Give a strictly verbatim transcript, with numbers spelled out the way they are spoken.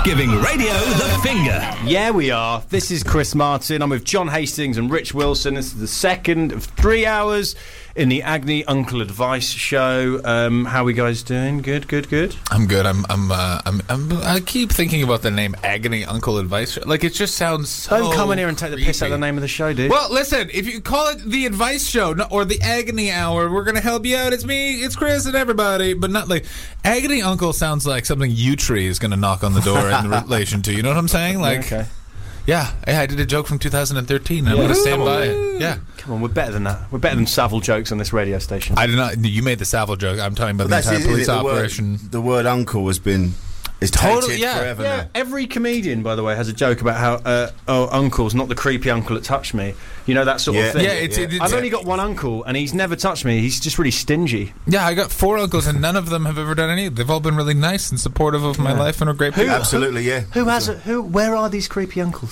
Giving radio the finger. Yeah, we are. This is Chris Martin. I'm with John Hastings and Rich Wilson. This is the second of three hours in the Agony Uncle Advice Show. Um, how are we guys doing? Good, good, good. I'm good. I'm. I'm. Uh, I'm, I'm. I keep thinking about the name Agony Uncle Advice. Like it just sounds so. Don't come in here and take the creepy. piss out of the name of the show, dude. Well, listen. If you call it the Advice Show no, or the Agony Hour, we're gonna help you out. It's me. It's Chris and everybody. But not like Agony Uncle sounds like something U-Tree is gonna knock on the door in relation to. You know what I'm saying? Like. Okay. Yeah, yeah, I did a joke from two thousand thirteen. I'm Yeah. going to stand by it. Yeah. Come on, we're better than that. We're better than Savile jokes on this radio station. I did not. You made the Savile joke. I'm talking about But the that's entire it, police isn't it? The operation. Word, the word uncle has been is Totally, tainted yeah. forever Yeah, now. every comedian, by the way, has a joke about how, uh, oh, uncle's not the creepy uncle that touched me. You know, that sort Yeah. of thing. Yeah, it's- Yeah. it's- I've only got one uncle, and he's never touched me. He's just really stingy. Yeah, I got four uncles, and none of them have ever done any. They've all been really nice and supportive of my life and are great people. Absolutely, yeah. Who has it? Who? Where are these creepy uncles?